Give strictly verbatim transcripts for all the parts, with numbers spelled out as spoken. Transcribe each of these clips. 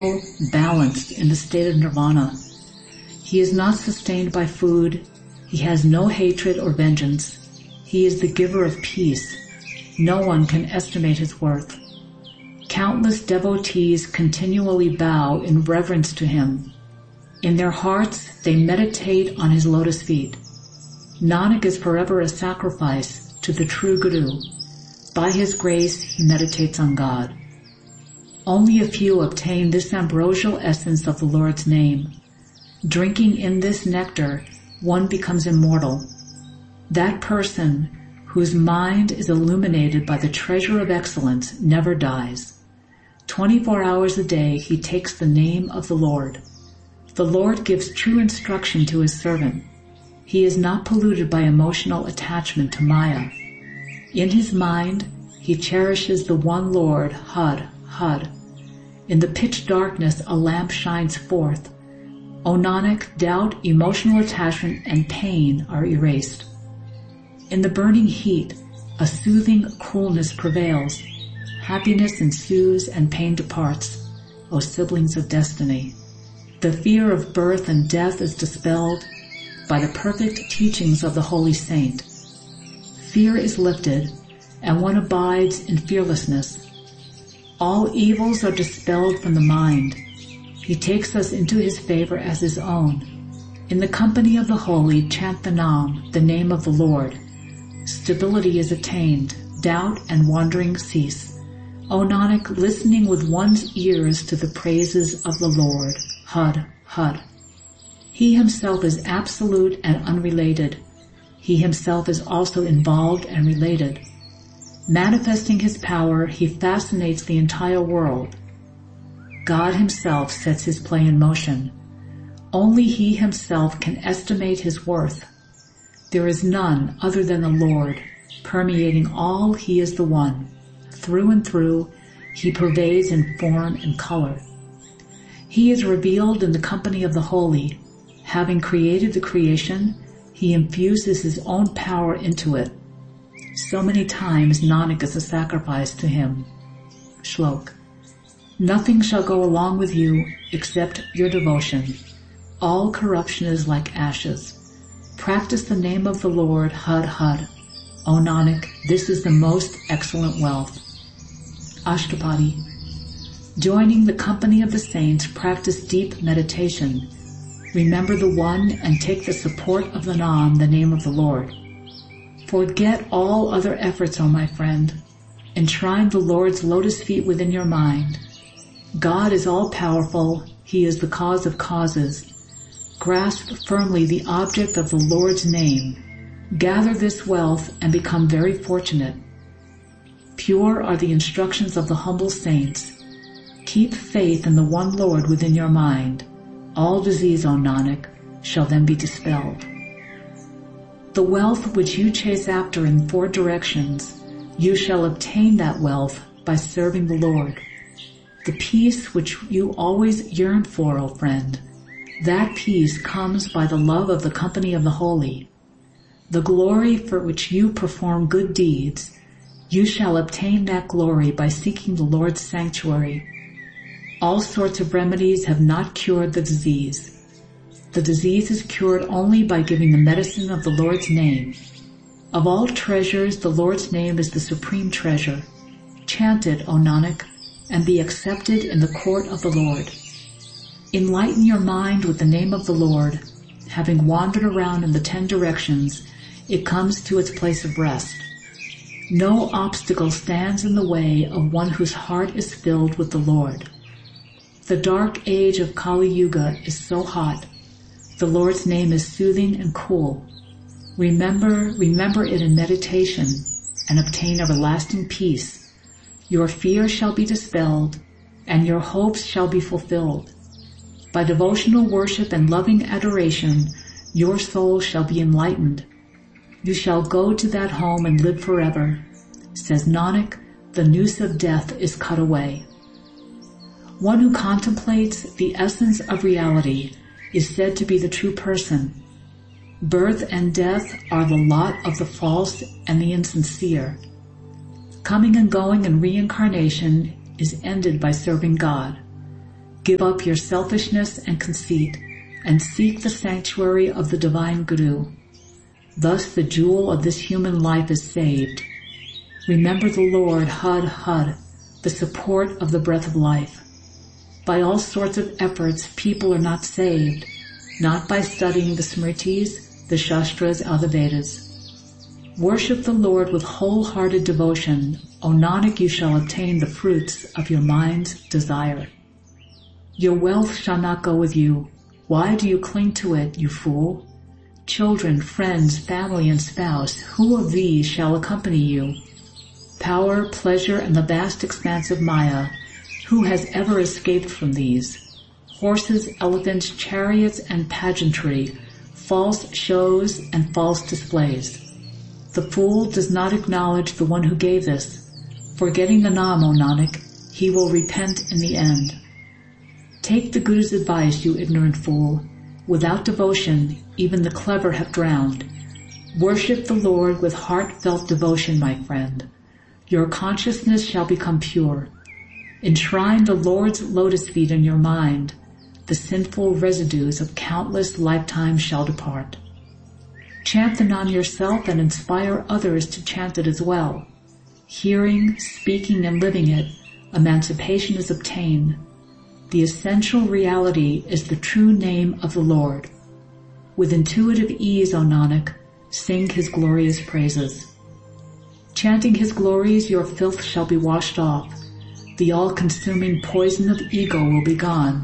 balanced in the state of nirvana. He is not sustained by food. He has no hatred or vengeance. He is the giver of peace. No one can estimate his worth. Countless devotees continually bow in reverence to him. In their hearts, they meditate on his lotus feet. Nanak is forever a sacrifice to the true Guru. By his grace, he meditates on God. Only a few obtain this ambrosial essence of the Lord's name. Drinking in this nectar, one becomes immortal. That person, whose mind is illuminated by the treasure of excellence, never dies. Twenty-four hours a day he takes the name of the Lord. The Lord gives true instruction to his servant. He is not polluted by emotional attachment to Maya. In his mind, he cherishes the one Lord, Had, Had. In the pitch darkness, a lamp shines forth. O Nanak, doubt, emotional attachment, and pain are erased. In the burning heat, a soothing coolness prevails. Happiness ensues and pain departs, O siblings of destiny. The fear of birth and death is dispelled by the perfect teachings of the holy saint. Fear is lifted, and one abides in fearlessness. All evils are dispelled from the mind. He takes us into his favor as his own. In the company of the holy, chant the Nam, the name of the Lord. Stability is attained, doubt and wandering cease. O Nanak, listening with one's ears to the praises of the Lord, Had, Had. He himself is absolute and unrelated. He himself is also involved and related. Manifesting his power, he fascinates the entire world. God himself sets his play in motion. Only he himself can estimate his worth. There is none other than the Lord. Permeating all, he is the one. Through and through, he pervades in form and color. He is revealed in the company of the holy. Having created the creation, he infuses his own power into it. So many times Nanak is a sacrifice to him. Shlok. Nothing shall go along with you except your devotion. All corruption is like ashes. Practice the name of the Lord, Had, Had. O Nanak, this is the most excellent wealth. Ashtapadi. Joining the company of the saints, practice deep meditation. Remember the One and take the support of the Nam, the name of the Lord. Forget all other efforts, O my friend. Enshrine the Lord's lotus feet within your mind. God is all-powerful. He is the cause of causes. Grasp firmly the object of the Lord's name. Gather this wealth and become very fortunate. Pure are the instructions of the humble saints. Keep faith in the one Lord within your mind. All disease, O Nanak, shall then be dispelled. The wealth which you chase after in four directions, you shall obtain that wealth by serving the Lord. The peace which you always yearn for, O friend, that peace comes by the love of the company of the holy. The glory for which you perform good deeds, you shall obtain that glory by seeking the Lord's sanctuary. All sorts of remedies have not cured the disease. The disease is cured only by giving the medicine of the Lord's name. Of all treasures, the Lord's name is the supreme treasure. Chant it, O Nanak, and be accepted in the court of the Lord. Enlighten your mind with the name of the Lord. Having wandered around in the ten directions, it comes to its place of rest. No obstacle stands in the way of one whose heart is filled with the Lord. The dark age of Kali Yuga is so hot. The Lord's name is soothing and cool. Remember, remember it in meditation and obtain everlasting peace. Your fear shall be dispelled and your hopes shall be fulfilled. By devotional worship and loving adoration, your soul shall be enlightened. You shall go to that home and live forever. Says Nanak, the noose of death is cut away. One who contemplates the essence of reality is said to be the true person. Birth and death are the lot of the false and the insincere. Coming and going in reincarnation is ended by serving God. Give up your selfishness and conceit, and seek the sanctuary of the divine Guru. Thus the jewel of this human life is saved. Remember the Lord, Had Had, the support of the breath of life. By all sorts of efforts, people are not saved, not by studying the Smritis, the Shastras, or the Vedas. Worship the Lord with wholehearted devotion. O Nanak, you shall obtain the fruits of your mind's desire. Your wealth shall not go with you. Why do you cling to it, you fool? Children, friends, family, and spouse, who of these shall accompany you? Power, pleasure, and the vast expanse of Maya, who has ever escaped from these? Horses, elephants, chariots, and pageantry, false shows and false displays. The fool does not acknowledge the one who gave this. Forgetting the Naam, O Nanak, he will repent in the end. Take the Guru's advice, you ignorant fool. Without devotion, even the clever have drowned. Worship the Lord with heartfelt devotion, my friend. Your consciousness shall become pure. Enshrine the Lord's lotus feet in your mind. The sinful residues of countless lifetimes shall depart. Chant the Naam yourself and inspire others to chant it as well. Hearing, speaking, and living it, emancipation is obtained. The essential reality is the true name of the Lord. With intuitive ease, O Nanak, sing his glorious praises. Chanting his glories, your filth shall be washed off. The all-consuming poison of ego will be gone.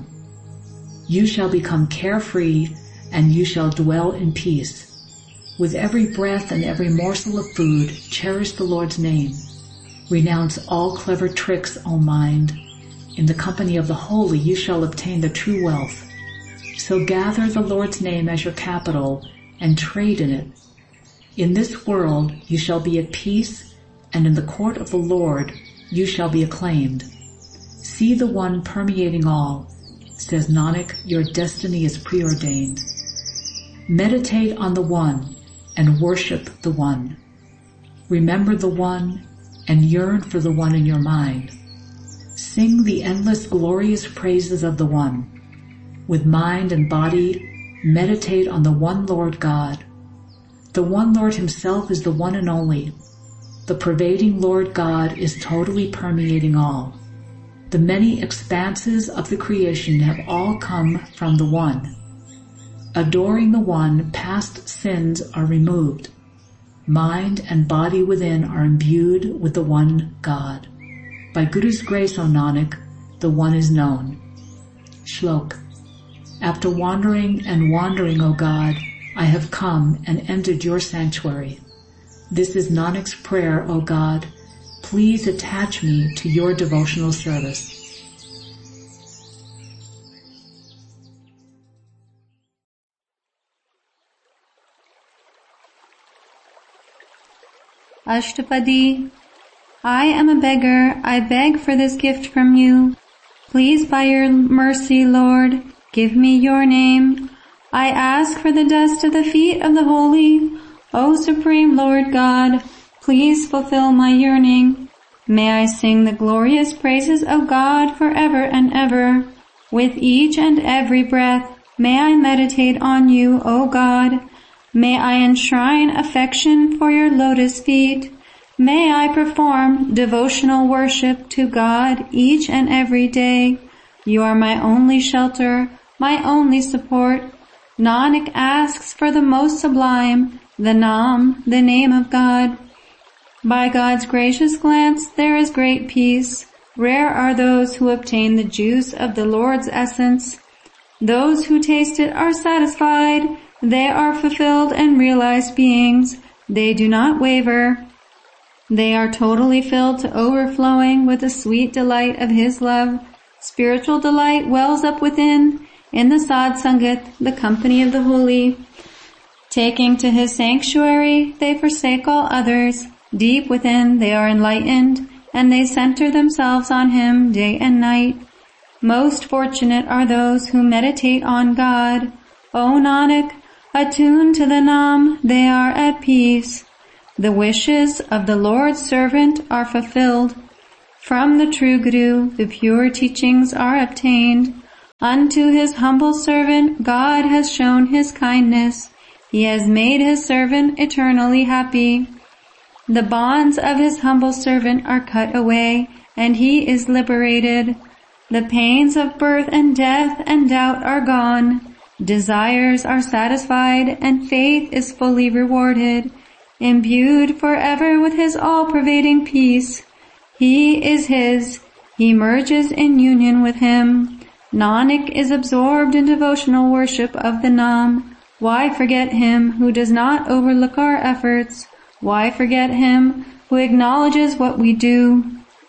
You shall become carefree, and you shall dwell in peace. With every breath and every morsel of food, cherish the Lord's name. Renounce all clever tricks, O mind. In the company of the holy you shall obtain the true wealth. So gather the Lord's name as your capital and trade in it. In this world you shall be at peace, and in the court of the Lord you shall be acclaimed. See the one permeating all. Says Nanak, your destiny is preordained. Meditate on the one and worship the one. Remember the one and yearn for the one in your mind. Sing the endless glorious praises of the one. With mind and body, meditate on the one Lord God. The one Lord himself is the one and only. The pervading Lord God is totally permeating all. The many expanses of the creation have all come from the one. Adoring the one, past sins are removed. Mind and body within are imbued with the one God. By Guru's grace, O Nanak, the one is known. Shlok. After wandering and wandering, O God, I have come and entered your sanctuary. This is Nanak's prayer, O God. Please attach me to your devotional service. Ashtapadi. I am a beggar. I beg for this gift from you. Please, by your mercy, Lord, give me your name. I ask for the dust of the feet of the holy. O Supreme Lord God, please fulfill my yearning. May I sing the glorious praises of God forever and ever. With each and every breath, may I meditate on you, O God. May I enshrine affection for your lotus feet. May I perform devotional worship to God each and every day. You are my only shelter, my only support. Nanak asks for the most sublime, the Naam, the name of God. By God's gracious glance there is great peace. Rare are those who obtain the juice of the Lord's essence. Those who taste it are satisfied. They are fulfilled and realized beings. They do not waver. They are totally filled to overflowing with the sweet delight of His love. Spiritual delight wells up within, in the Sad Sangat, the company of the holy. Taking to His sanctuary, they forsake all others. Deep within they are enlightened, and they center themselves on Him day and night. Most fortunate are those who meditate on God. O Nanak, attuned to the Naam, they are at peace. The wishes of the Lord's servant are fulfilled. From the true Guru, the pure teachings are obtained. Unto his humble servant God has shown his kindness. He has made his servant eternally happy. The bonds of his humble servant are cut away, and he is liberated. The pains of birth and death and doubt are gone. Desires are satisfied, and faith is fully rewarded. Imbued forever with his all-pervading peace. He is his. He merges in union with him. Nanak is absorbed in devotional worship of the Nam. Why forget him who does not overlook our efforts? Why forget him who acknowledges what we do?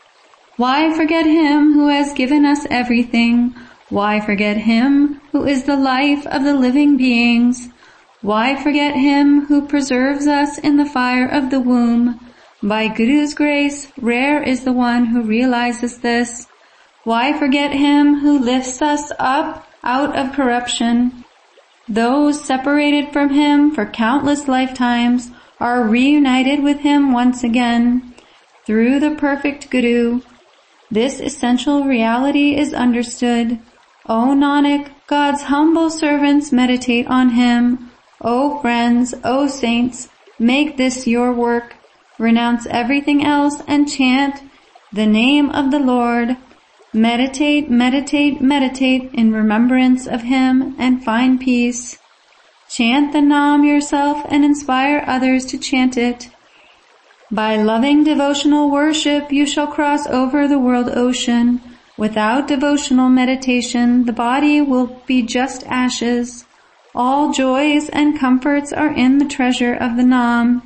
Why forget him who has given us everything? Why forget him who is the life of the living beings? Why forget him who preserves us in the fire of the womb? By Guru's grace, rare is the one who realizes this. Why forget him who lifts us up out of corruption? Those separated from him for countless lifetimes are reunited with him once again. Through the perfect Guru, this essential reality is understood. O Nanak, God's humble servants meditate on him. O friends, O saints, make this your work. Renounce everything else and chant the name of the Lord. Meditate, meditate, meditate in remembrance of him and find peace. Chant the Nam yourself and inspire others to chant it. By loving devotional worship you shall cross over the world ocean. Without devotional meditation the body will be just ashes. All joys and comforts are in the treasure of the Nam.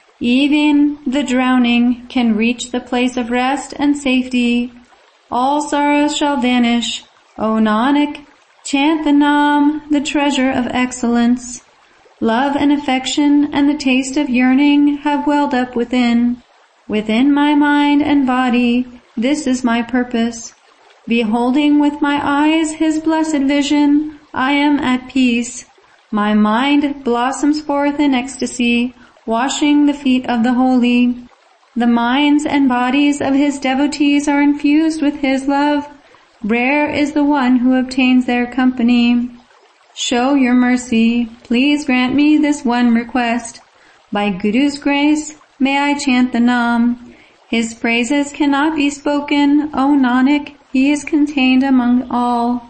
Even the drowning can reach the place of rest and safety. All sorrows shall vanish. O Nanak, chant the Nam, the treasure of excellence. Love and affection and the taste of yearning have welled up within. Within my mind and body, this is my purpose. Beholding with my eyes his blessed vision, I am at peace. My mind blossoms forth in ecstasy, washing the feet of the holy. The minds and bodies of his devotees are infused with his love. Rare is the one who obtains their company. Show your mercy. Please grant me this one request. By Guru's grace, may I chant the Nam. His praises cannot be spoken. O Nanak, he is contained among all.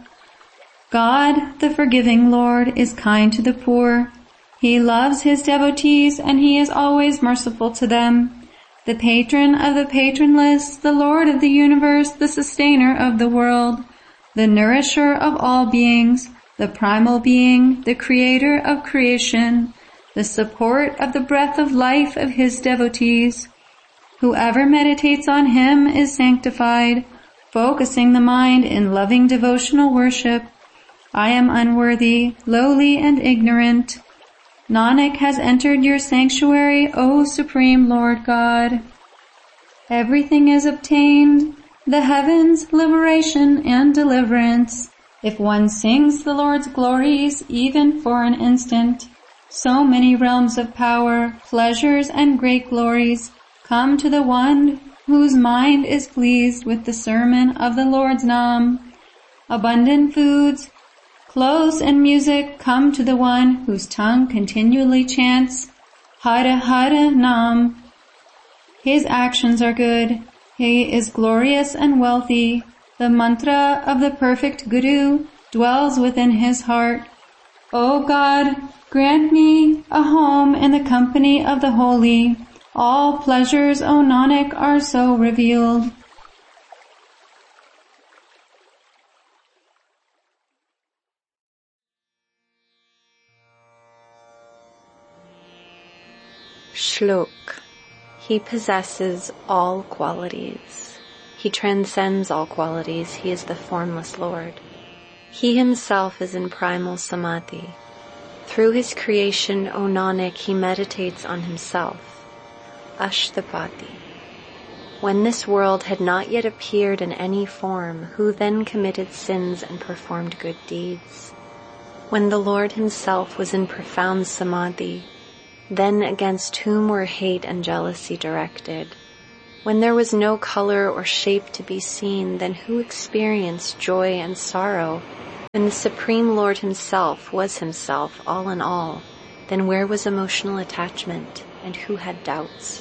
God, the forgiving Lord, is kind to the poor. He loves his devotees and he is always merciful to them. The patron of the patronless, the Lord of the universe, the sustainer of the world, the nourisher of all beings, the primal being, the creator of creation, the support of the breath of life of his devotees. Whoever meditates on him is sanctified, focusing the mind in loving devotional worship. I am unworthy, lowly and ignorant. Nanak has entered your sanctuary, O Supreme Lord God. Everything is obtained, the heavens, liberation and deliverance. If one sings the Lord's glories even for an instant, so many realms of power, pleasures and great glories come to the one whose mind is pleased with the sermon of the Lord's Nam. Abundant foods, clothes and music come to the one whose tongue continually chants Hara Hara Nam. His actions are good. He is glorious and wealthy. The mantra of the perfect Guru dwells within his heart. O God, grant me a home in the company of the holy. All pleasures, O Nanak, are so revealed. Shlok. He possesses all qualities. He transcends all qualities. He is the formless Lord. He himself is in primal samadhi. Through his creation, O Nanak, he meditates on himself. Ashtapadi. When this world had not yet appeared in any form, who then committed sins and performed good deeds? When the Lord himself was in profound samadhi, then against whom were hate and jealousy directed? When there was no color or shape to be seen, then who experienced joy and sorrow? When the Supreme Lord himself was himself, all in all, then where was emotional attachment, and who had doubts?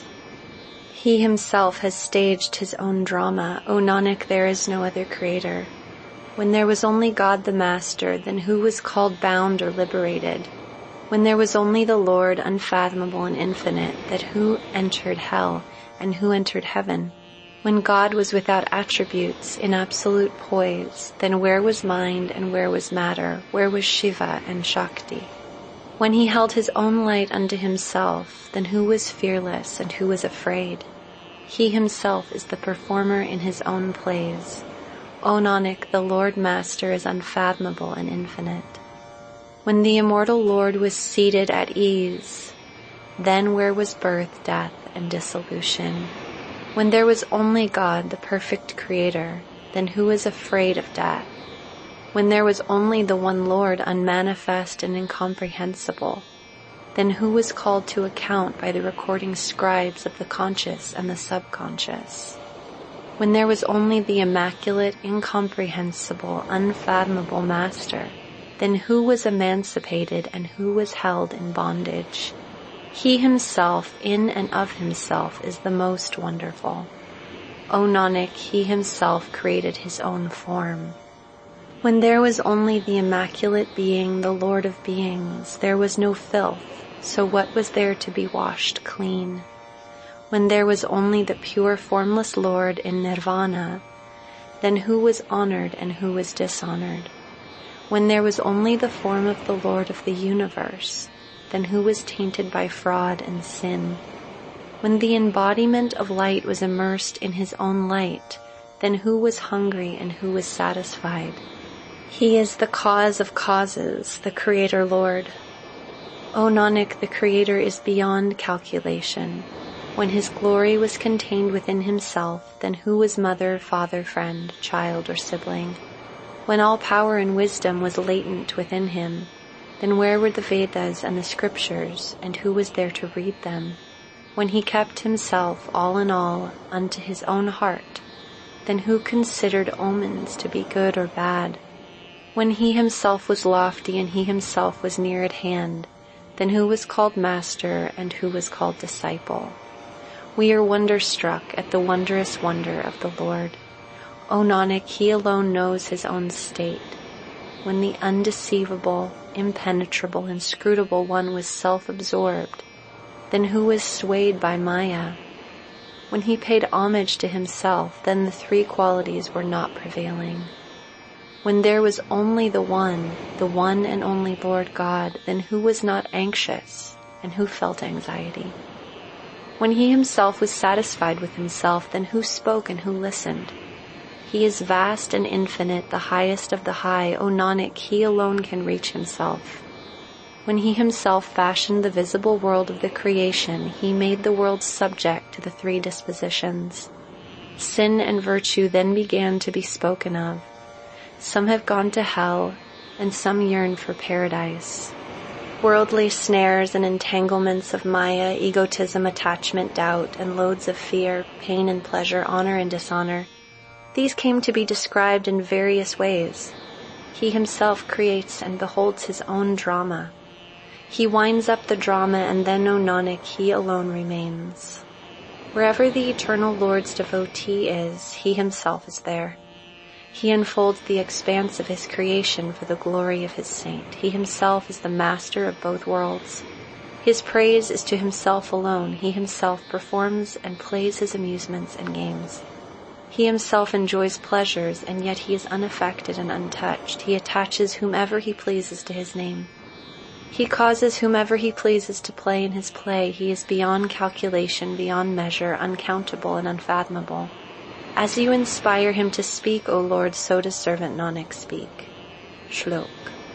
He himself has staged his own drama. O Nanak, there is no other creator. When there was only God the Master, then who was called bound or liberated? When there was only the Lord, unfathomable and infinite, then who entered hell, and who entered heaven? When God was without attributes, in absolute poise, then where was mind and where was matter? Where was Shiva and Shakti? When he held his own light unto himself, then who was fearless and who was afraid? He himself is the performer in his own plays. O Nanak, the Lord Master is unfathomable and infinite. When the immortal Lord was seated at ease, then where was birth, death, and dissolution? When there was only God, the perfect Creator, then who was afraid of death? When there was only the one Lord, unmanifest and incomprehensible, then who was called to account by the recording scribes of the conscious and the subconscious? When there was only the immaculate, incomprehensible, unfathomable Master, then who was emancipated and who was held in bondage? He himself, in and of himself, is the most wonderful. O Nanak, he himself created his own form. When there was only the immaculate being, the Lord of beings, there was no filth, so what was there to be washed clean? When there was only the pure formless Lord in nirvana, then who was honored and who was dishonored? When there was only the form of the Lord of the universe, then who was tainted by fraud and sin? When the embodiment of light was immersed in his own light, then who was hungry and who was satisfied? He is the cause of causes, the Creator Lord. O Nanak, the Creator is beyond calculation. When his glory was contained within himself, then who was mother, father, friend, child, or sibling? When all power and wisdom was latent within him, then where were the Vedas and the scriptures, and who was there to read them? When he kept himself, all in all, unto his own heart, then who considered omens to be good or bad? When he himself was lofty and he himself was near at hand, then who was called master and who was called disciple? We are wonderstruck at the wondrous wonder of the Lord. O Nanak, he alone knows his own state. When the undeceivable, impenetrable, inscrutable one was self-absorbed, then who was swayed by Maya? When he paid homage to himself, then the three qualities were not prevailing. When there was only the one, the one and only Lord God, then who was not anxious and who felt anxiety? When he himself was satisfied with himself, then who spoke and who listened? He is vast and infinite, the highest of the high. O Nanak, he alone can reach himself. When he himself fashioned the visible world of the creation, he made the world subject to the three dispositions. Sin and virtue then began to be spoken of. Some have gone to hell, and some yearn for paradise. Worldly snares and entanglements of Maya, egotism, attachment, doubt, and loads of fear, pain and pleasure, honor and dishonor, these came to be described in various ways. He himself creates and beholds his own drama. He winds up the drama, and then, O Nanak, he alone remains. Wherever the eternal Lord's devotee is, he himself is there. He unfolds the expanse of his creation for the glory of his saint. He himself is the master of both worlds. His praise is to himself alone. He himself performs and plays his amusements and games. He himself enjoys pleasures, and yet he is unaffected and untouched. He attaches whomever he pleases to his name. He causes whomever he pleases to play in his play. He is beyond calculation, beyond measure, uncountable and unfathomable. As you inspire him to speak, O Lord, so does servant Nanak speak. Shlok.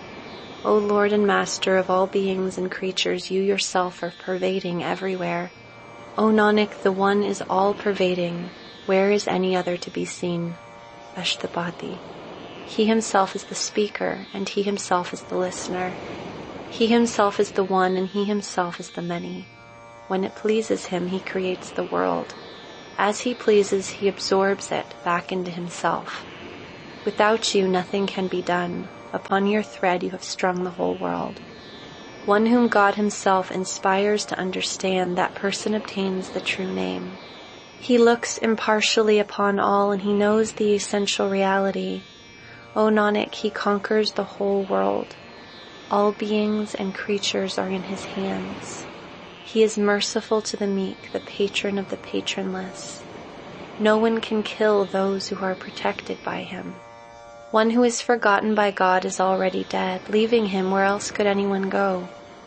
O Lord and Master of all beings and creatures, you yourself are pervading everywhere. O Nanak, the one is all-pervading. Where is any other to be seen? Ashtapadi. He himself is the speaker, and he himself is the listener. He himself is the one, and he himself is the many. When it pleases him, he creates the world. As he pleases, he absorbs it back into himself. Without you, nothing can be done. Upon your thread you have strung the whole world. One whom God himself inspires to understand, that person obtains the true name. He looks impartially upon all, and he knows the essential reality. O Nanak, he conquers the whole world. All beings and creatures are in his hands. He is merciful to the meek, the patron of the patronless. No one can kill those who are protected by him. One who is forgotten by God is already dead. Leaving him, where else could anyone go?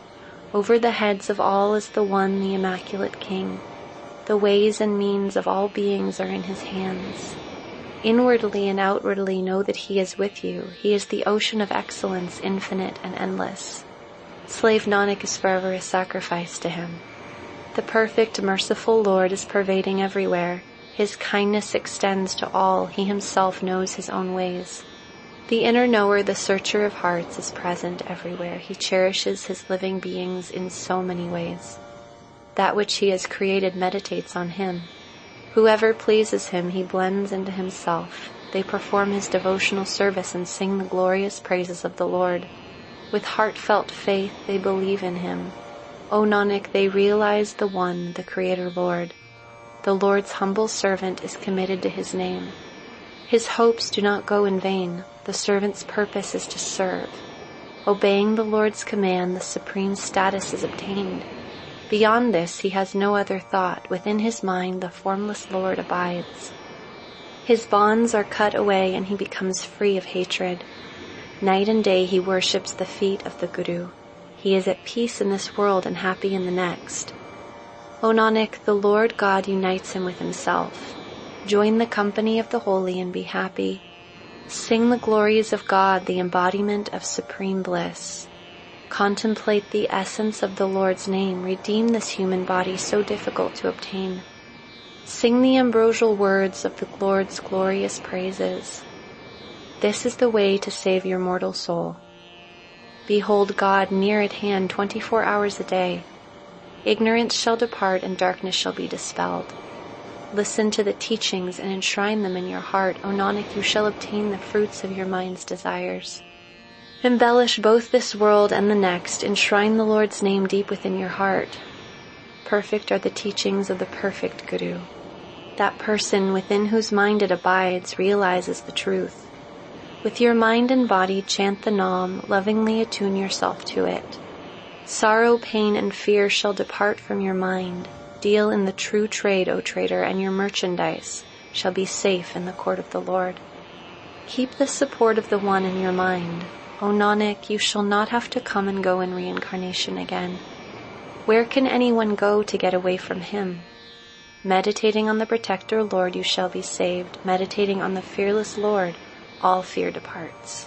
Over the heads of all is the one, the immaculate King. The ways and means of all beings are in his hands. Inwardly and outwardly know that he is with you. He is the ocean of excellence, infinite and endless. Slave Nanak is forever a sacrifice to him. The perfect, merciful Lord is pervading everywhere. His kindness extends to all. He himself knows his own ways. The inner knower, the searcher of hearts, is present everywhere. He cherishes his living beings in so many ways. That which he has created meditates on him. Whoever pleases him, he blends into himself. They perform his devotional service and sing the glorious praises of the Lord. With heartfelt faith, they believe in him. O Nanak, they realize the One, the Creator Lord. The Lord's humble servant is committed to his name. His hopes do not go in vain. The servant's purpose is to serve. Obeying the Lord's command, the supreme status is obtained. Beyond this, he has no other thought. Within his mind, the formless Lord abides. His bonds are cut away, and he becomes free of hatred. Night and day he worships the feet of the Guru. He is at peace in this world and happy in the next. O Nanak, the Lord God unites him with himself. Join the company of the holy and be happy. Sing the glories of God, the embodiment of supreme bliss. Contemplate the essence of the Lord's name. Redeem this human body so difficult to obtain. Sing the ambrosial words of the Lord's glorious praises. This is the way to save your mortal soul. Behold God near at hand twenty-four hours a day. Ignorance shall depart and darkness shall be dispelled. Listen to the teachings and enshrine them in your heart. O Nanak, you shall obtain the fruits of your mind's desires. Embellish both this world and the next. Enshrine the Lord's name deep within your heart. Perfect are the teachings of the perfect Guru. That person within whose mind it abides realizes the truth. With your mind and body chant the Naam, lovingly attune yourself to it. Sorrow, pain, and fear shall depart from your mind. Deal in the true trade, O trader, and your merchandise shall be safe in the court of the Lord. Keep the support of the One in your mind. O Nanak, you shall not have to come and go in reincarnation again. Where can anyone go to get away from him? Meditating on the protector Lord, you shall be saved. Meditating on the fearless Lord, all fear departs.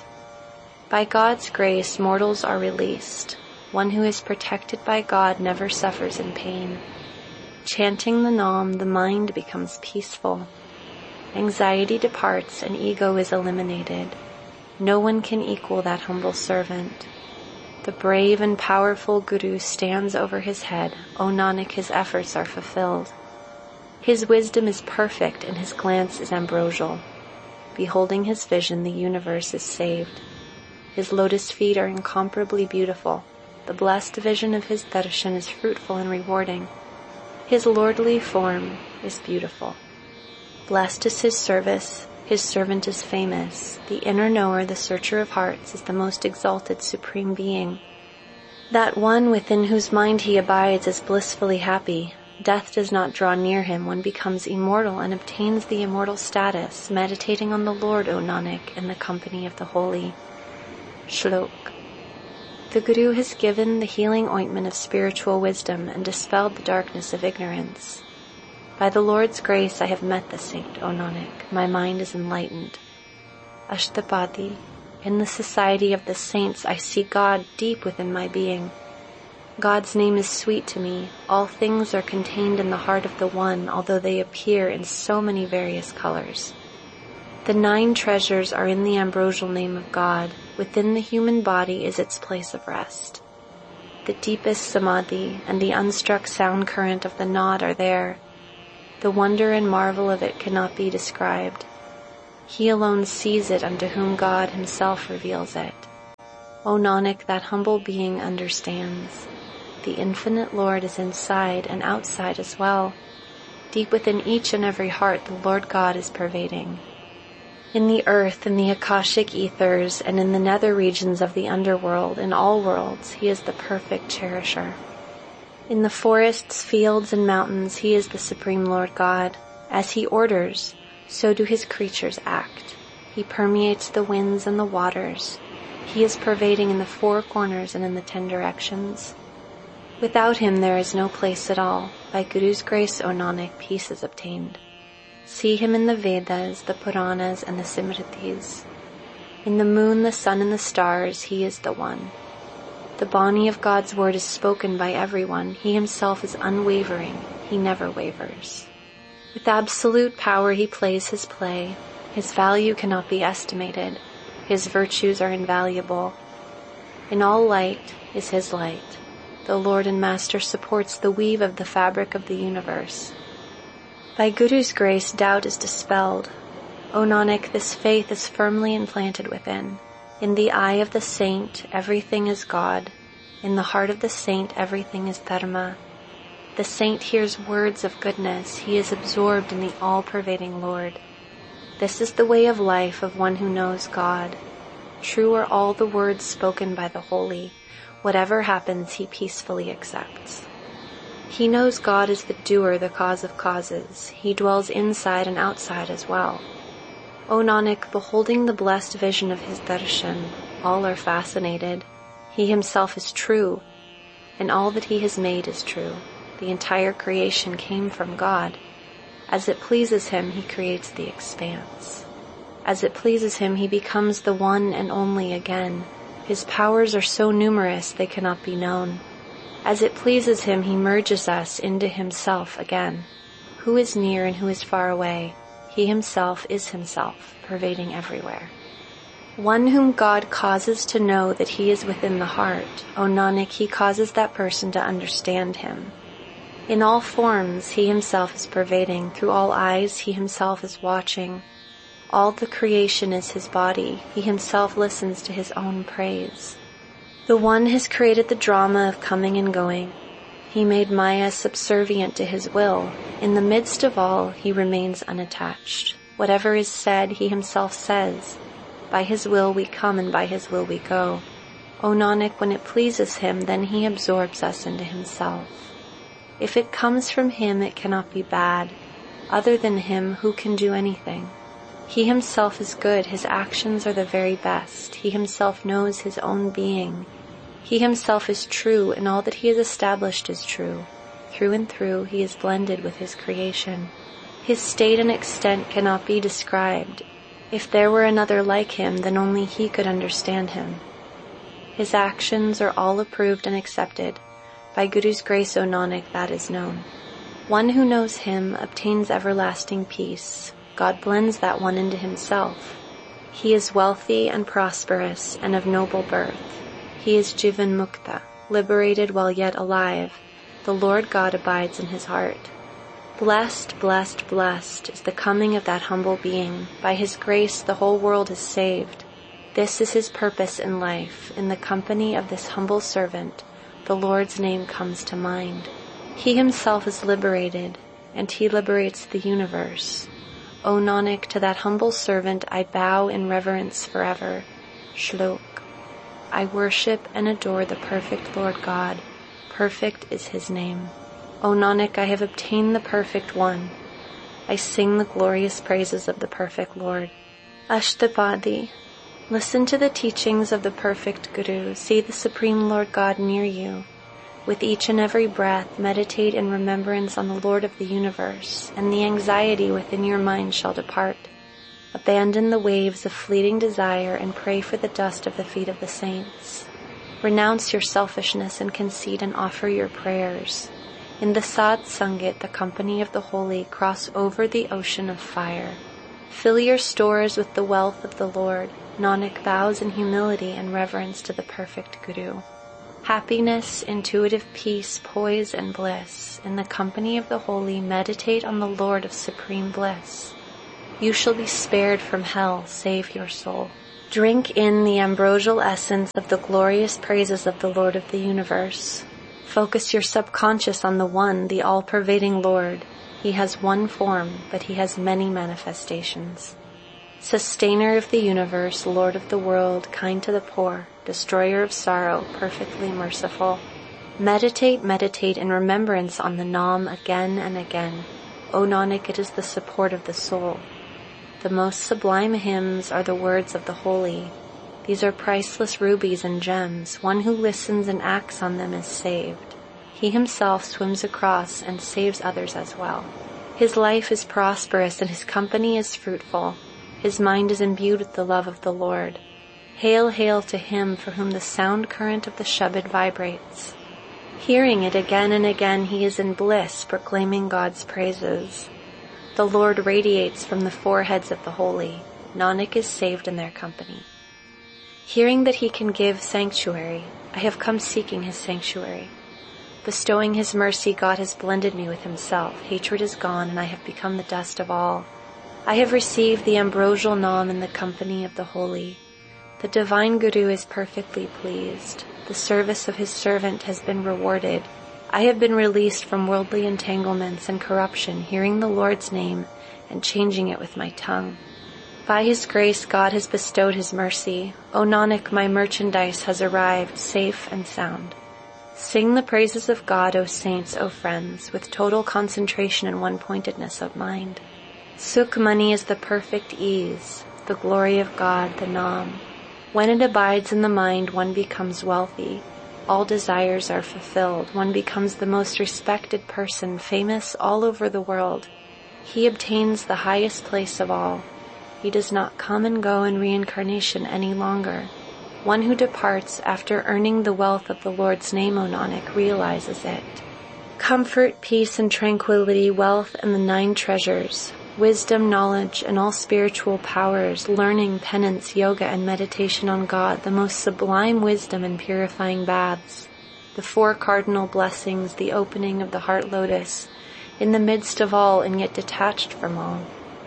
By God's grace, mortals are released. One who is protected by God never suffers in pain. Chanting the Naam, the mind becomes peaceful. Anxiety departs and ego is eliminated. No one can equal that humble servant. The brave and powerful Guru stands over his head. O Nanak, his efforts are fulfilled. His wisdom is perfect and his glance is ambrosial. Beholding his vision, the universe is saved. His lotus feet are incomparably beautiful. The blessed vision of his darshan is fruitful and rewarding. His lordly form is beautiful. Blessed is his service. His servant is famous. The inner knower, the searcher of hearts, is the most exalted supreme being. That one within whose mind he abides is blissfully happy. Death does not draw near him. One becomes immortal and obtains the immortal status, meditating on the Lord, O Nanak, in the company of the holy. Shlok. The Guru has given the healing ointment of spiritual wisdom and dispelled the darkness of ignorance. By the Lord's grace I have met the saint, O Nanak. My mind is enlightened. Ashtapadi. In the society of the saints I see God deep within my being. God's name is sweet to me. All things are contained in the heart of the One, although they appear in so many various colors. The nine treasures are in the ambrosial name of God. Within the human body is its place of rest. The deepest samadhi and the unstruck sound current of the Naad are there. The wonder and marvel of it cannot be described. He alone sees it unto whom God himself reveals it. O Nanak, that humble being understands. The infinite Lord is inside and outside as well. Deep within each and every heart, the Lord God is pervading. In the earth, in the Akashic ethers, and in the nether regions of the underworld, in all worlds, he is the perfect cherisher. In the forests, fields, and mountains, he is the Supreme Lord God. As he orders, so do his creatures act. He permeates the winds and the waters. He is pervading in the four corners and in the ten directions. Without him there is no place at all. By Guru's grace, O Nanak, peace is obtained. See him in the Vedas, the Puranas, and the Simritis. In the moon, the sun, and the stars, he is the one. The Bani of God's word is spoken by everyone. He himself is unwavering. He never wavers. With absolute power he plays his play. His value cannot be estimated. His virtues are invaluable. In all light is his light. The Lord and Master supports the weave of the fabric of the universe. By Guru's grace, doubt is dispelled. O Nanak, this faith is firmly implanted within. In the eye of the saint, everything is God. In the heart of the saint, everything is dharma. The saint hears words of goodness. He is absorbed in the all-pervading Lord. This is the way of life of one who knows God. True are all the words spoken by the holy. Whatever happens, he peacefully accepts. He knows God is the doer, the cause of causes. He dwells inside and outside as well. O Nanak, beholding the blessed vision of his darshan, all are fascinated. He himself is true, and all that he has made is true. The entire creation came from God. As it pleases him, he creates the expanse. As it pleases him, he becomes the one and only again. His powers are so numerous they cannot be known. As it pleases him, he merges us into himself again. Who is near and who is far away? He himself is himself, pervading everywhere. One whom God causes to know that he is within the heart, O Nanak, he causes that person to understand him. In all forms, he himself is pervading. Through all eyes, he himself is watching. All the creation is his body. He himself listens to his own praise. The One has created the drama of coming and going. He made Maya subservient to his will. In the midst of all, he remains unattached. Whatever is said, he himself says. By his will we come and by his will we go. O Nanak, when it pleases him, then he absorbs us into himself. If it comes from him, it cannot be bad. Other than him, who can do anything? He himself is good. His actions are the very best. He himself knows his own being. He himself is true, and all that he has established is true. Through and through, he is blended with his creation. His state and extent cannot be described. If there were another like him, then only he could understand him. His actions are all approved and accepted. By Guru's grace, O Nanak, that is known. One who knows him obtains everlasting peace. God blends that one into himself. He is wealthy and prosperous and of noble birth. He is Jivan Mukta, liberated while yet alive. The Lord God abides in his heart. Blessed, blessed, blessed is the coming of that humble being. By his grace the whole world is saved. This is his purpose in life. In the company of this humble servant, the Lord's name comes to mind. He himself is liberated, and he liberates the universe. O Nanak, to that humble servant I bow in reverence forever. Shlok. I worship and adore the perfect Lord God. Perfect is his name. O Nanak, I have obtained the perfect one. I sing the glorious praises of the perfect Lord. Ashtapadi. Listen to the teachings of the perfect Guru. See the Supreme Lord God near you. With each and every breath, meditate in remembrance on the Lord of the universe, and the anxiety within your mind shall depart. Abandon the waves of fleeting desire and pray for the dust of the feet of the saints. Renounce your selfishness and conceit and offer your prayers. In the Sad Sangit, the company of the holy, cross over the ocean of fire. Fill your stores with the wealth of the Lord. Nanak bows in humility and reverence to the perfect Guru. Happiness, intuitive peace, poise, and bliss. In the company of the holy, meditate on the Lord of supreme bliss. You shall be spared from hell, save your soul. Drink in the ambrosial essence of the glorious praises of the Lord of the universe. Focus your subconscious on the one, the all-pervading Lord. He has one form, but he has many manifestations. Sustainer of the universe, Lord of the world, kind to the poor, destroyer of sorrow, perfectly merciful. Meditate, meditate in remembrance on the Nam again and again. O Nanak, it is the support of the soul. The most sublime hymns are the words of the holy. These are priceless rubies and gems. One who listens and acts on them is saved. He himself swims across and saves others as well. His life is prosperous and his company is fruitful. His mind is imbued with the love of the Lord. Hail, hail to him for whom the sound current of the Shabad vibrates. Hearing it again and again, he is in bliss, proclaiming God's praises. The Lord radiates from the foreheads of the holy. Nanak is saved in their company. Hearing that he can give sanctuary, I have come seeking his sanctuary. Bestowing his mercy, God has blended me with himself. Hatred is gone, and I have become the dust of all. I have received the ambrosial Nam in the company of the holy. The divine Guru is perfectly pleased. The service of his servant has been rewarded. I have been released from worldly entanglements and corruption, hearing the Lord's name and changing it with my tongue. By his grace, God has bestowed his mercy. O Nanak, my merchandise has arrived, safe and sound. Sing the praises of God, O saints, O friends, with total concentration and one-pointedness of mind. Sukhmani is the perfect ease, the glory of God, the Nam. When it abides in the mind, one becomes wealthy. All desires are fulfilled. One becomes the most respected person, famous all over the world. He obtains the highest place of all. He does not come and go in reincarnation any longer. One who departs after earning the wealth of the Lord's name, O Nanak, realizes it. Comfort, peace, and tranquility, wealth, and the nine treasures, wisdom, knowledge, and all spiritual powers, learning, penance, yoga, and meditation on God, the most sublime wisdom and purifying baths, the four cardinal blessings, the opening of the heart lotus, in the midst of all and yet detached from all.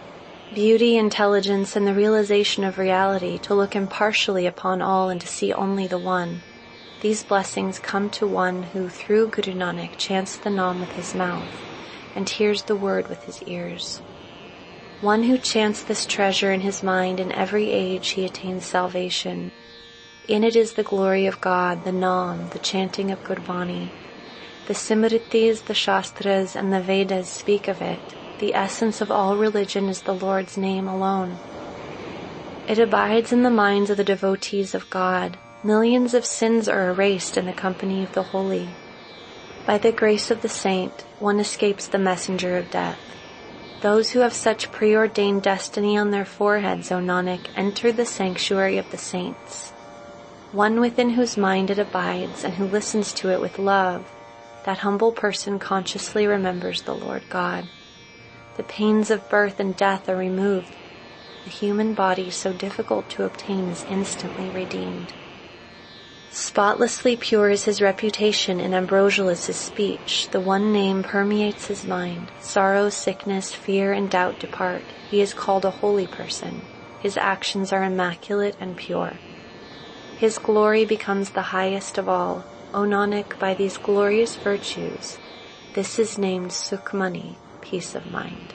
Beauty, intelligence, and the realization of reality, to look impartially upon all and to see only the one. These blessings come to one who, through Guru Nanak, chants the Nam with his mouth and hears the word with his ears. One who chants this treasure in his mind, in every age he attains salvation. In it is the glory of God, the Nam, the chanting of Gurbani. The Simritis, the Shastras, and the Vedas speak of it. The essence of all religion is the Lord's name alone. It abides in the minds of the devotees of God. Millions of sins are erased in the company of the holy. By the grace of the saint, one escapes the messenger of death. Those who have such preordained destiny on their foreheads, O Nanak, enter the sanctuary of the saints. One within whose mind it abides and who listens to it with love, that humble person consciously remembers the Lord God. The pains of birth and death are removed. The human body, so difficult to obtain, is instantly redeemed. Spotlessly pure is his reputation, and ambrosial is his speech. The one name permeates his mind. Sorrow, sickness, fear, and doubt depart. He is called a holy person. His actions are immaculate and pure. His glory becomes the highest of all. O Nanak, by these glorious virtues, this is named Sukhmani, peace of mind.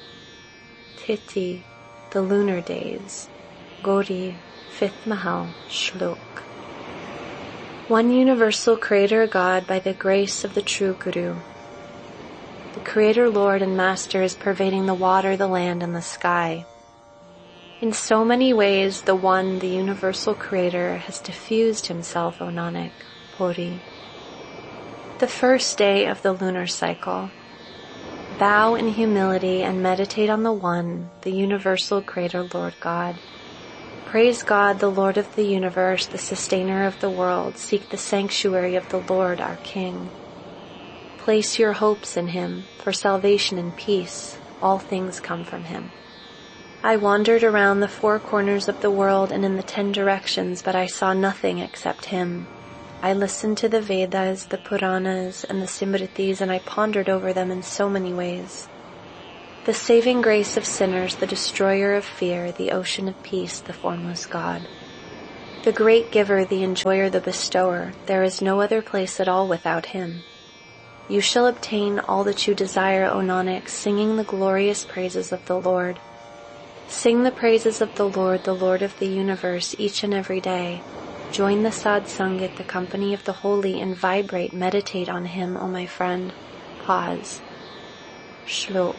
Titi, the lunar days. Gauri, fifth Mahal, Shlok. One universal Creator God by the grace of the true Guru. The Creator, Lord, and Master is pervading the water, the land, and the sky. In so many ways, the One, the universal Creator, has diffused himself, O Nanak, Puri. The first day of the lunar cycle. Bow in humility and meditate on the One, the universal Creator, Lord God. Praise God, the Lord of the universe, the sustainer of the world. Seek the sanctuary of the Lord, our King. Place your hopes in him, for salvation and peace. All things come from him. I wandered around the four corners of the world and in the ten directions, but I saw nothing except him. I listened to the Vedas, the Puranas, and the Simritis, and I pondered over them in so many ways. The saving grace of sinners, the destroyer of fear, the ocean of peace, the formless God. The great giver, the enjoyer, the bestower, there is no other place at all without him. You shall obtain all that you desire, O Nanak, singing the glorious praises of the Lord. Sing the praises of the Lord, the Lord of the universe, each and every day. Join the Sadh Sangat, the company of the holy, and vibrate, meditate on him, O my friend. Pause. Shlok.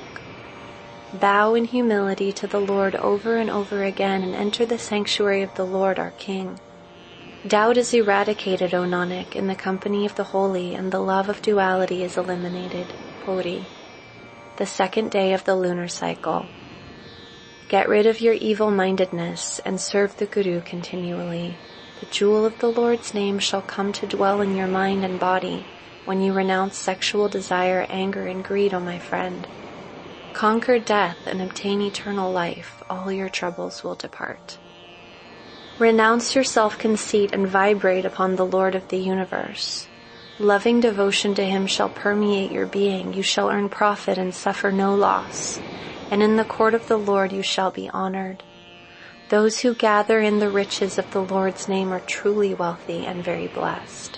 Bow in humility to the Lord over and over again and enter the sanctuary of the Lord our King. Doubt is eradicated, O Nanak, in the company of the holy, and the love of duality is eliminated. Puri. The second day of the lunar cycle. Get rid of your evil-mindedness and serve the Guru continually. The jewel of the Lord's name shall come to dwell in your mind and body when you renounce sexual desire, anger, and greed, O my friend. Conquer death and obtain eternal life. All your troubles will depart. Renounce your self-conceit and vibrate upon the Lord of the universe. Loving devotion to him shall permeate your being. You shall earn profit and suffer no loss. And in the court of the Lord you shall be honored. Those who gather in the riches of the Lord's name are truly wealthy and very blessed.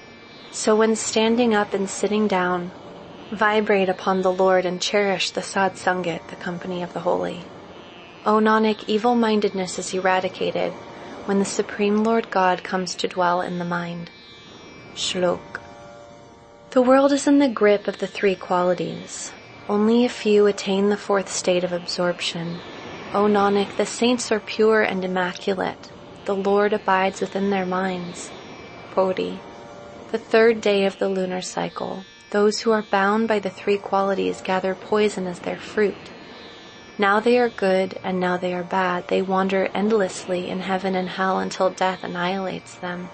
So when standing up and sitting down, vibrate upon the Lord and cherish the Sadh Sangat, the company of the holy. O Nanak, evil-mindedness is eradicated when the Supreme Lord God comes to dwell in the mind. Shlok. The world is in the grip of the three qualities. Only a few attain the fourth state of absorption. O Nanak, the saints are pure and immaculate. The Lord abides within their minds. Puri. The third day of the lunar cycle. Those who are bound by the three qualities gather poison as their fruit. Now they are good and now they are bad. They wander endlessly in heaven and hell until death annihilates them.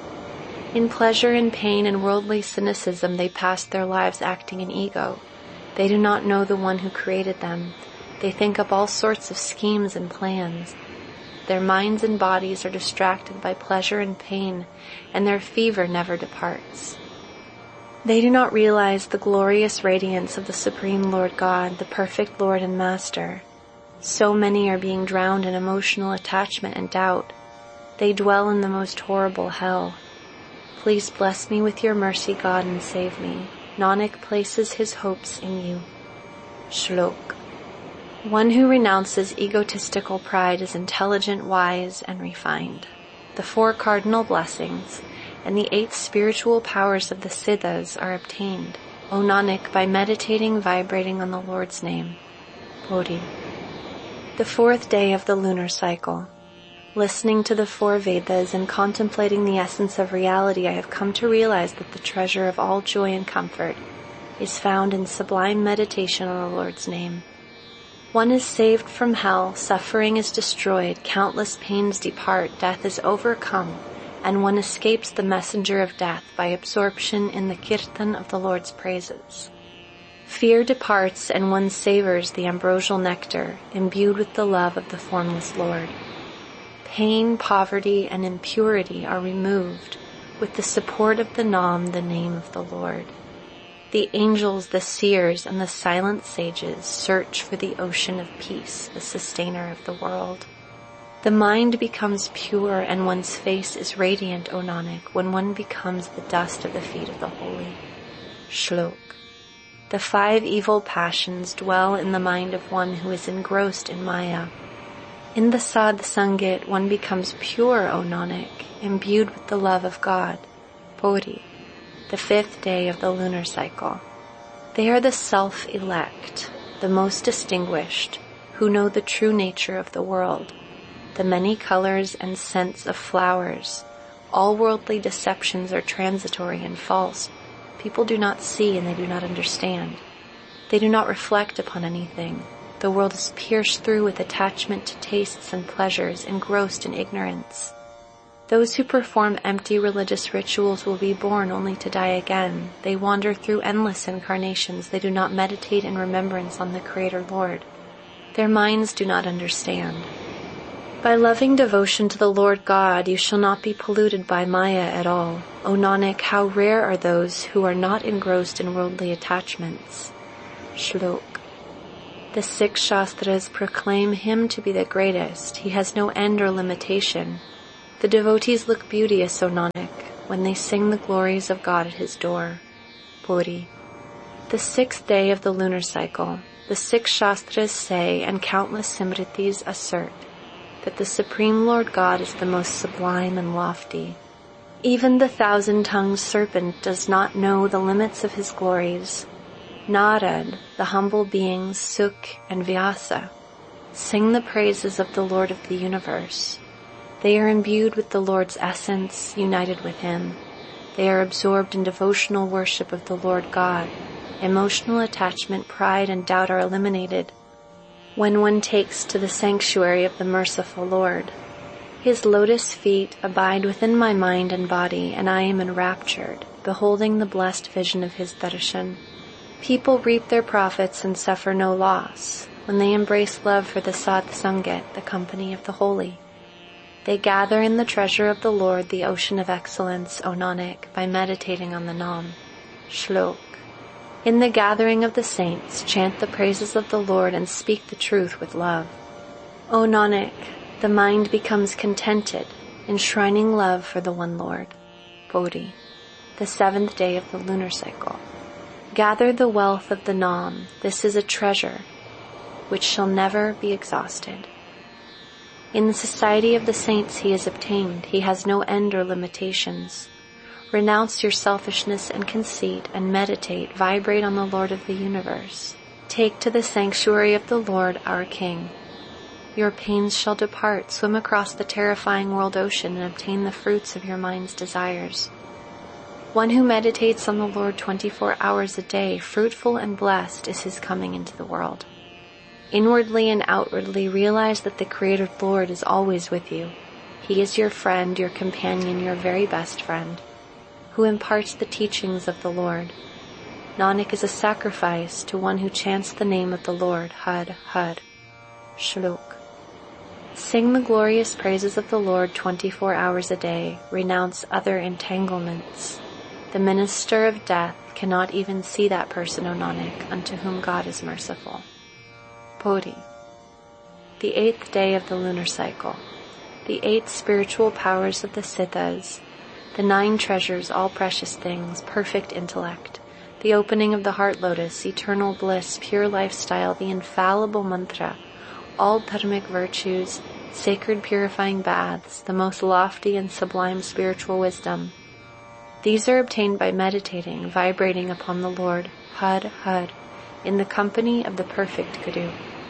In pleasure and pain and worldly cynicism they pass their lives acting in ego. They do not know the one who created them. They think up all sorts of schemes and plans. Their minds and bodies are distracted by pleasure and pain, and their fever never departs. They do not realize the glorious radiance of the Supreme Lord God, the perfect Lord and Master. So many are being drowned in emotional attachment and doubt. They dwell in the most horrible hell. Please bless me with your mercy, God, and save me. Nanak places his hopes in you. Shlok. One who renounces egotistical pride is intelligent, wise, and refined. The four cardinal blessings and the eight spiritual powers of the Siddhas are obtained, O Nanak, by meditating, vibrating on the Lord's name. Puri. The fourth day of the lunar cycle. Listening to the four Vedas and contemplating the essence of reality, I have come to realize that the treasure of all joy and comfort is found in sublime meditation on the Lord's name. One is saved from hell, suffering is destroyed, countless pains depart, death is overcome, and one escapes the messenger of death by absorption in the kirtan of the Lord's praises. Fear departs and one savors the ambrosial nectar, imbued with the love of the formless Lord. Pain, poverty, and impurity are removed with the support of the Nam, the name of the Lord. The angels, the seers, and the silent sages search for the ocean of peace, the sustainer of the world. The mind becomes pure and one's face is radiant, O Nanak, when one becomes the dust of the feet of the holy. Shlok. The five evil passions dwell in the mind of one who is engrossed in Maya. In the Sadh Sangat, one becomes pure, O Nanak, imbued with the love of God. Puri. The fifth day of the lunar cycle. They are the self-elect, the most distinguished, who know the true nature of the world. The many colors and scents of flowers. All worldly deceptions are transitory and false. People do not see and they do not understand. They do not reflect upon anything. The world is pierced through with attachment to tastes and pleasures, engrossed in ignorance. Those who perform empty religious rituals will be born only to die again. They wander through endless incarnations. They do not meditate in remembrance on the Creator Lord. Their minds do not understand. By loving devotion to the Lord God, you shall not be polluted by Maya at all. O Nanak, how rare are those who are not engrossed in worldly attachments. Shlok. The six Shastras proclaim him to be the greatest. He has no end or limitation. The devotees look beauteous, O Nanak, when they sing the glories of God at his door. Puri. The sixth day of the lunar cycle, the six Shastras say, and countless Simritis assert, that the Supreme Lord God is the most sublime and lofty. Even the thousand-tongued serpent does not know the limits of his glories. Narad, the humble beings Suk and Vyasa, sing the praises of the Lord of the universe. They are imbued with the Lord's essence, united with him. They are absorbed in devotional worship of the Lord God. Emotional attachment, pride, and doubt are eliminated when one takes to the sanctuary of the merciful Lord. His lotus feet abide within my mind and body, and I am enraptured, beholding the blessed vision of his darshan. People reap their profits and suffer no loss when they embrace love for the Sadh Sangat, the company of the holy. They gather in the treasure of the Lord, the ocean of excellence, O Nanak, by meditating on the Nam. Shlok. In the gathering of the saints, chant the praises of the Lord and speak the truth with love. O Nanak, the mind becomes contented, enshrining love for the one Lord. Bodhi. The seventh day of the lunar cycle. Gather the wealth of the Nam. This is a treasure which shall never be exhausted. In the society of the saints he is obtained. He has no end or limitations. Renounce your selfishness and conceit and meditate, vibrate on the Lord of the universe. Take to the sanctuary of the Lord, our King. Your pains shall depart. Swim across the terrifying world ocean and obtain the fruits of your mind's desires. One who meditates on the Lord twenty-four hours a day, fruitful and blessed is his coming into the world. Inwardly and outwardly realize that the Creator Lord is always with you. He is your friend, your companion, your very best friend, who imparts the teachings of the Lord. Nanak is a sacrifice to one who chants the name of the Lord, Had, Had. Shlok. Sing the glorious praises of the Lord twenty-four hours a day. Renounce other entanglements. The minister of death cannot even see that person, O Nanak, unto whom God is merciful. Bodhi. The eighth day of the lunar cycle. The eight spiritual powers of the Siddhas, the nine treasures, all precious things, perfect intellect, the opening of the heart lotus, eternal bliss, pure lifestyle, the infallible mantra, all dharmic virtues, sacred purifying baths, the most lofty and sublime spiritual wisdom. These are obtained by meditating, vibrating upon the Lord, Had, Had, in the company of the perfect Guru.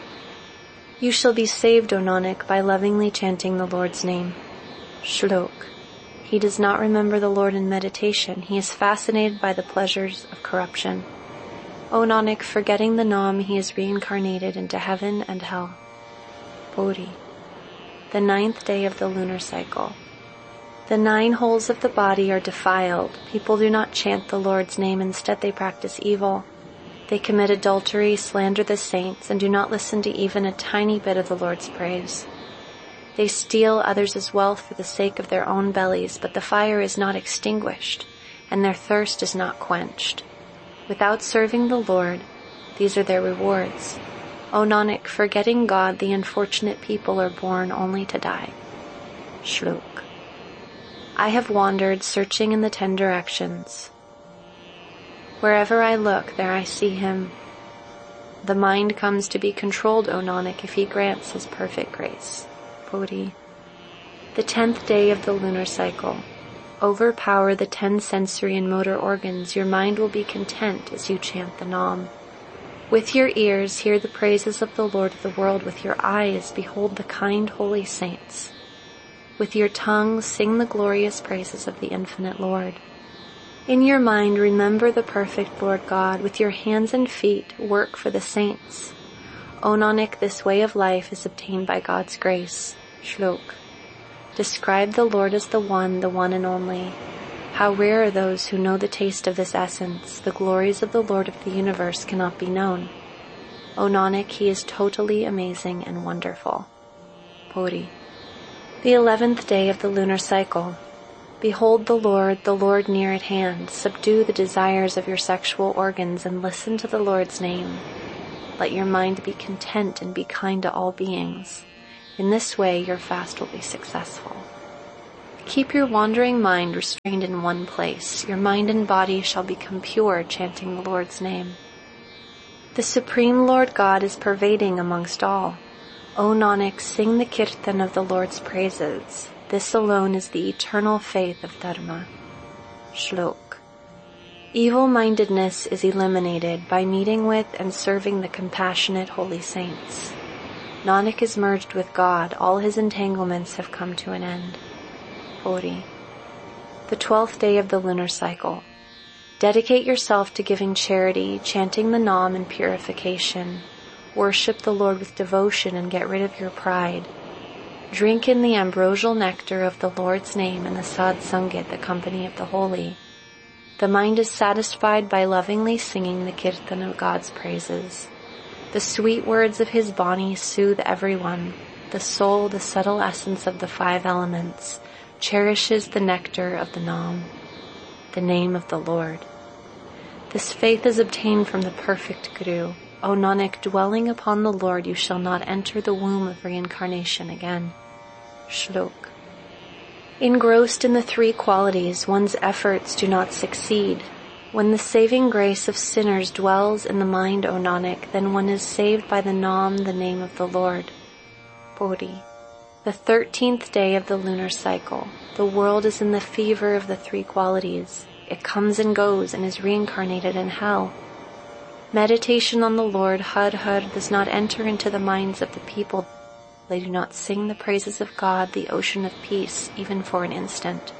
You shall be saved, O Nanak, by lovingly chanting the Lord's name. Shlok. He does not remember the Lord in meditation. He is fascinated by the pleasures of corruption. O Nanak, forgetting the Nam, he is reincarnated into heaven and hell. Bodhi. The ninth day of the lunar cycle. The nine holes of the body are defiled. People do not chant the Lord's name. Instead, they practice evil. They commit adultery, slander the saints, and do not listen to even a tiny bit of the Lord's praise. They steal others' wealth for the sake of their own bellies, but the fire is not extinguished, and their thirst is not quenched. Without serving the Lord, these are their rewards. O Nanak, forgetting God, the unfortunate people are born only to die. Shlok. I have wandered, searching in the ten directions. Wherever I look, there I see him. The mind comes to be controlled, O Nanak, if he grants his perfect grace. Bodhi. The tenth day of the lunar cycle. Overpower the ten sensory and motor organs. Your mind will be content as you chant the Nam. With your ears, hear the praises of the Lord of the world. With your eyes, behold the kind holy saints. With your tongue, sing the glorious praises of the infinite Lord. In your mind, remember the perfect Lord God. With your hands and feet, work for the saints. O Nanak, this way of life is obtained by God's grace. Shlok. Describe the Lord as the one, the one and only. How rare are those who know the taste of this essence. The glories of the Lord of the universe cannot be known. O Nanak, he is totally amazing and wonderful. Bodhi. The eleventh day of the lunar cycle. Behold the Lord, the Lord near at hand. Subdue the desires of your sexual organs and listen to the Lord's name. Let your mind be content and be kind to all beings. In this way, your fast will be successful. Keep your wandering mind restrained in one place. Your mind and body shall become pure, chanting the Lord's name. The Supreme Lord God is pervading amongst all. O Nanak, sing the kirtan of the Lord's praises. This alone is the eternal faith of Dharma. Shlok. Evil-mindedness is eliminated by meeting with and serving the compassionate holy saints. Nanak is merged with God. All his entanglements have come to an end. forty. The twelfth day of the lunar cycle. Dedicate yourself to giving charity, chanting the Nam in purification. Worship the Lord with devotion and get rid of your pride. Drink in the ambrosial nectar of the Lord's name and the Sad Sangat, the company of the holy. The mind is satisfied by lovingly singing the kirtan of God's praises. The sweet words of his Bani soothe everyone. The soul, the subtle essence of the five elements, cherishes the nectar of the Nam, the name of the Lord. This faith is obtained from the perfect Guru. O Nanak, dwelling upon the Lord, you shall not enter the womb of reincarnation again. Shlok. Engrossed in the three qualities, one's efforts do not succeed. When the saving grace of sinners dwells in the mind, O Nanak, then one is saved by the Nam, the name of the Lord. forty. The thirteenth day of the lunar cycle. The world is in the fever of the three qualities. It comes and goes and is reincarnated in hell. Meditation on the Lord, Har Har, does not enter into the minds of the people. They do not sing the praises of God, the ocean of peace, even for an instant.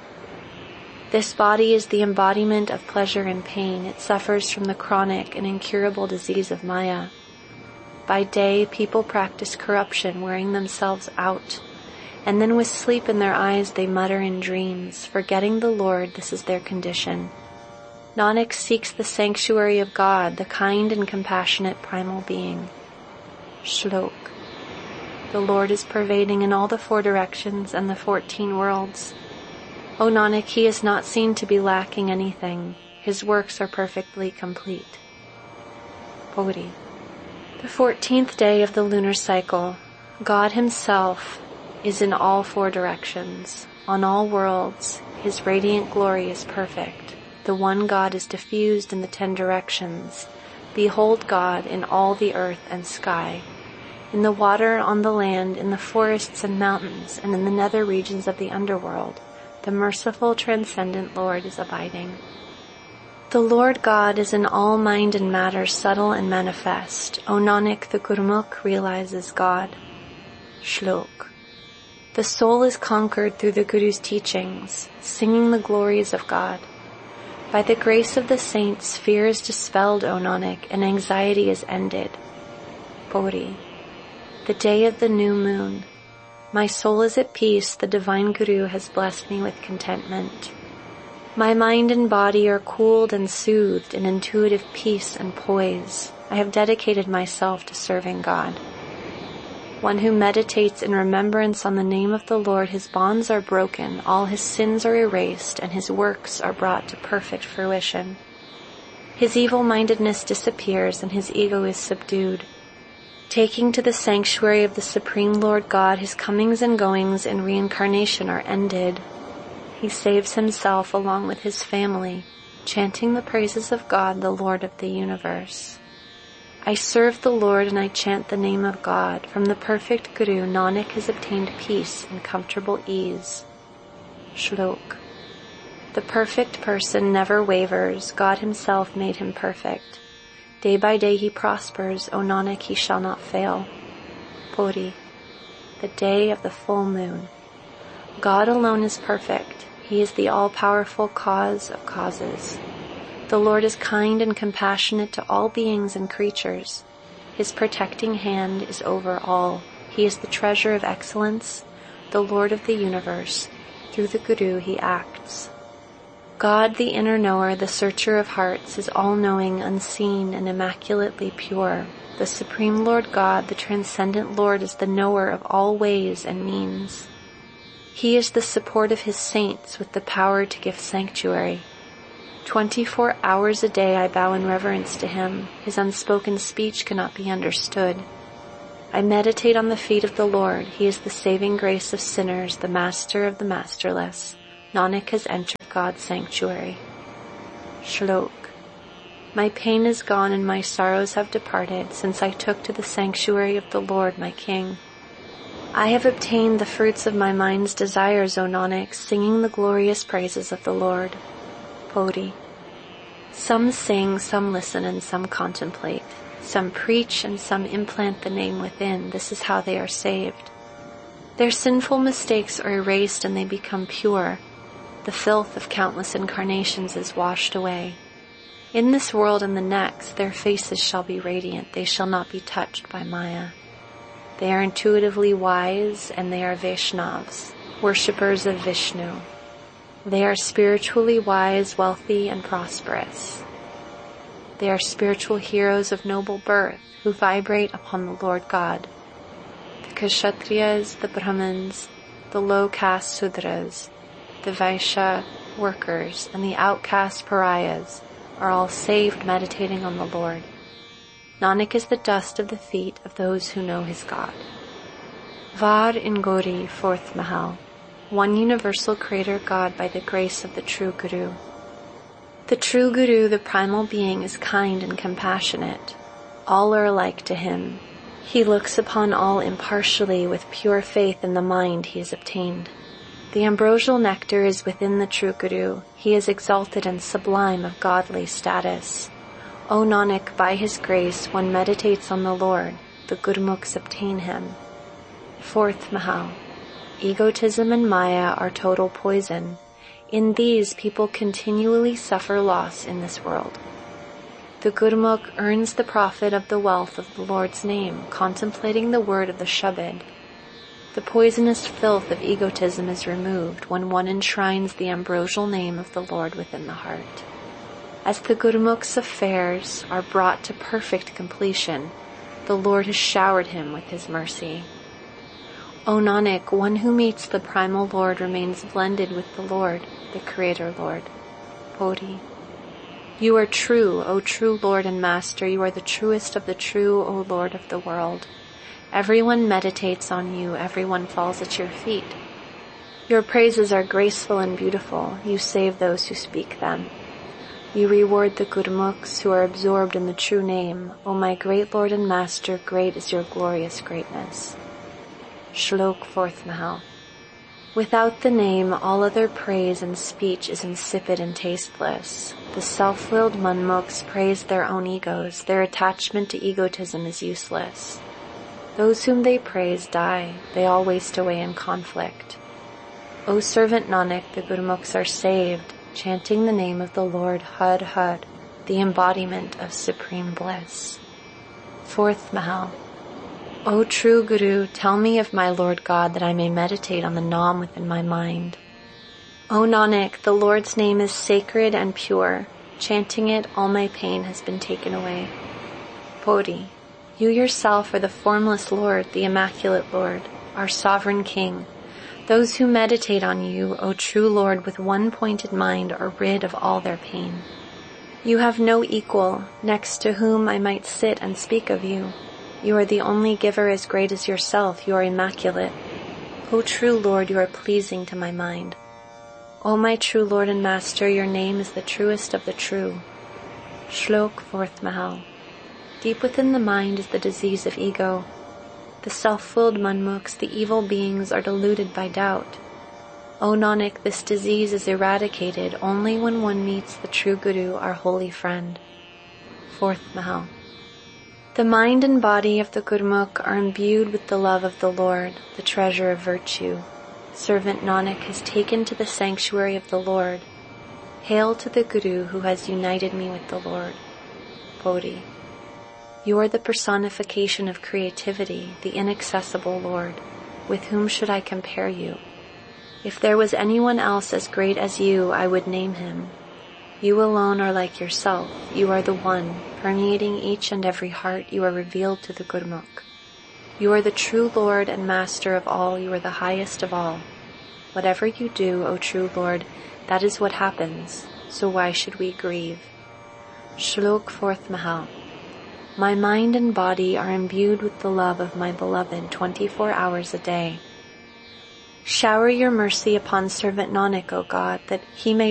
This body is the embodiment of pleasure and pain. It suffers from the chronic and incurable disease of Maya. By day, people practice corruption, wearing themselves out, and then with sleep in their eyes they mutter in dreams. Forgetting the Lord, this is their condition. Nanak seeks the sanctuary of God, the kind and compassionate primal being. Shlok. The Lord is pervading in all the four directions and the fourteen worlds. O Nanak, he is not seen to be lacking anything. His works are perfectly complete. forty. The fourteenth day of the lunar cycle. God himself is in all four directions. On all worlds, his radiant glory is perfect. The one God is diffused in the ten directions. Behold God in all the earth and sky, in the water, on the land, in the forests and mountains, and in the nether regions of the underworld. The merciful, transcendent Lord is abiding. The Lord God is in all mind and matter, subtle and manifest. O Nanak, the Gurmukh realizes God. Shlok. The soul is conquered through the Guru's teachings, singing the glories of God. By the grace of the saints, fear is dispelled, O Nanak, and anxiety is ended. forty. The day of the new moon. My soul is at peace. The divine Guru has blessed me with contentment. My mind and body are cooled and soothed in intuitive peace and poise. I have dedicated myself to serving God. One who meditates in remembrance on the name of the Lord, his bonds are broken, all his sins are erased, and his works are brought to perfect fruition. His evil-mindedness disappears and his ego is subdued. Taking to the sanctuary of the Supreme Lord God, his comings and goings in reincarnation are ended. He saves himself along with his family, chanting the praises of God, the Lord of the universe. I serve the Lord and I chant the name of God. From the perfect Guru, Nanak has obtained peace and comfortable ease. Shlok. The perfect person never wavers. God himself made him perfect. Day by day he prospers. O Nanak, he shall not fail. forty. The day of the full moon. God alone is perfect. He is the all-powerful cause of causes. The Lord is kind and compassionate to all beings and creatures. His protecting hand is over all. He is the treasure of excellence, the Lord of the universe. Through the Guru he acts. God, the inner knower, the searcher of hearts, is all-knowing, unseen, and immaculately pure. The Supreme Lord God, the transcendent Lord, is the knower of all ways and means. He is the support of his saints with the power to give sanctuary. Twenty-four hours a day I bow in reverence to him. His unspoken speech cannot be understood. I meditate on the feet of the Lord. He is the saving grace of sinners, the master of the masterless. Nanak has entered God's sanctuary. Shlok. My pain is gone and my sorrows have departed since I took to the sanctuary of the Lord my King. I have obtained the fruits of my mind's desires, O Nanak, singing the glorious praises of the Lord. Poti. Some sing, some listen, and some contemplate. Some preach, and some implant the name within. This is how they are saved. Their sinful mistakes are erased and they become pure. The filth of countless incarnations is washed away. In this world and the next, their faces shall be radiant. They shall not be touched by Maya. They are intuitively wise, and they are Vaishnavas, worshippers of Vishnu. They are spiritually wise, wealthy, and prosperous. They are spiritual heroes of noble birth who vibrate upon the Lord God. The Kshatriyas, the Brahmins, the low-caste Sudras, the Vaishya workers, and the outcast Pariahs are all saved meditating on the Lord. Nanak is the dust of the feet of those who know his God. Var in Gauri, fourth Mahal. One universal creator God by the grace of the true Guru. The true Guru, the primal being, is kind and compassionate. All are alike to him. He looks upon all impartially with pure faith in the mind he has obtained. The ambrosial nectar is within the true Guru. He is exalted and sublime of godly status. O Nanak, by his grace one meditates on the Lord. The Gurmukhs obtain him. Fourth Mahal. Egotism and Maya are total poison. In these, people continually suffer loss in this world. The Gurmukh earns the profit of the wealth of the Lord's name, contemplating the word of the Shabad. The poisonous filth of egotism is removed when one enshrines the ambrosial name of the Lord within the heart. As the Gurmukh's affairs are brought to perfect completion, the Lord has showered him with his mercy. O Nanak, one who meets the primal Lord remains blended with the Lord, the Creator Lord. Poti. You are true, O true Lord and Master. You are the truest of the true, O Lord of the world. Everyone meditates on you. Everyone falls at your feet. Your praises are graceful and beautiful. You save those who speak them. You reward the Gurmukhs who are absorbed in the true name. O my great Lord and Master, great is your glorious greatness. Shlok, fourth Mahal. Without the name, all other praise and speech is insipid and tasteless. The self-willed Manmukhs praise their own egos. Their attachment to egotism is useless. Those whom they praise die. They all waste away in conflict. O servant Nanak, the Gurmukhs are saved, chanting the name of the Lord Har Har, the embodiment of supreme bliss. Fourth Mahal. O true Guru, tell me of my Lord God that I may meditate on the Naam within my mind. O Nanak, the Lord's name is sacred and pure. Chanting it, all my pain has been taken away. Poti. You yourself are the formless Lord, the immaculate Lord, our sovereign King. Those who meditate on you, O true Lord, with one pointed mind are rid of all their pain. You have no equal, next to whom I might sit and speak of you. You are the only giver as great as yourself. You are immaculate. O true Lord, you are pleasing to my mind. O my true Lord and Master, your name is the truest of the true. Shlok, fourth Mahal. Deep within the mind is the disease of ego. The self-willed Manmukhs, the evil beings, are deluded by doubt. O Nanak, this disease is eradicated only when one meets the true Guru, our holy friend. Fourth Mahal. The mind and body of the Gurmukh are imbued with the love of the Lord, the treasure of virtue. Servant Nanak has taken to the sanctuary of the Lord. Hail to the Guru who has united me with the Lord. Poti. You are the personification of creativity, the inaccessible Lord. With whom should I compare you? If there was anyone else as great as you, I would name him. You alone are like yourself. You are the one, permeating each and every heart. You are revealed to the Gurmukh. You are the true Lord and Master of all. You are the highest of all. Whatever you do, O true Lord, that is what happens. so why should we grieve? Shlok fourth Mahal. My mind and body are imbued with the love of my beloved twenty-four hours a day. Shower your mercy upon servant Nanak, O God, that he may